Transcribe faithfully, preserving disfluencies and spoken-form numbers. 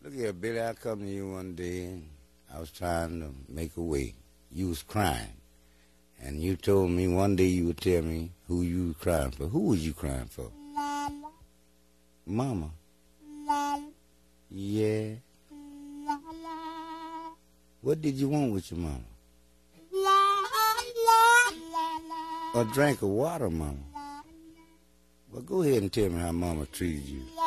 Look here, Billy, I come to you one day, and I was trying to make a way. You was crying. And you told me one day you would tell me who you was crying for. Who was you crying for? Mama. Mama? Mama. Yeah. Mama. What did you want with your mama? Mama. A drink of water, mama. Well, go ahead and tell me how mama treated you.